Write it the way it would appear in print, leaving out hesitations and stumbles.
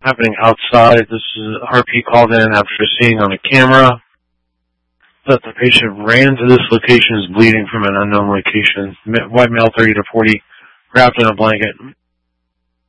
happening outside. This is RP called in after seeing on a camera that the patient ran to this location, is bleeding from an unknown location. White male, 30 to 40, wrapped in a blanket.